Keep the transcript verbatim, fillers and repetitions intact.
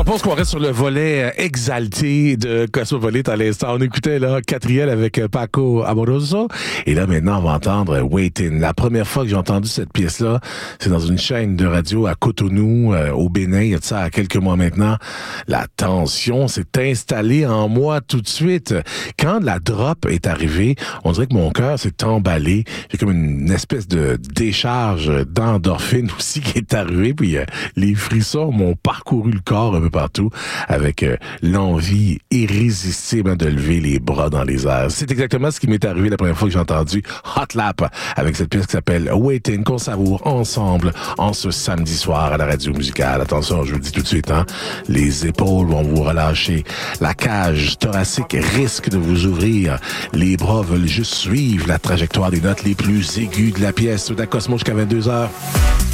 pas, on se croirait sur le volet exalté de Cosmopolite à l'instant. On écoutait là Catriel avec Paco Amoroso. Et là, maintenant, on va entendre Waiting. La première fois que j'ai entendu cette pièce-là, c'est dans une chaîne de radio à Cotonou, euh, au Bénin. Il y a de ça à quelques mois maintenant. La tension s'est installée en moi tout de suite. Quand la drop est arrivée, on dirait que mon cœur s'est emballé. J'ai comme une espèce de décharge d'endorphine aussi qui est arrivée. Puis euh, les frissons m'ont parcouru le corps un peu partout avec euh, l'envie irrésistible de lever les bras dans les airs. C'est exactement ce qui m'est arrivé la première fois que j'ai entendu Hot Lap avec cette pièce qui s'appelle Waiting, qu'on savoure ensemble en ce samedi soir à la radio musicale. Attention, je vous le dis tout de suite, hein, les épaules vont vous relâcher. La cage thoracique risque de vous ouvrir. Les bras veulent juste suivre la trajectoire des notes les plus aiguës de la pièce. De la Cosmo jusqu'à vingt-deux heures.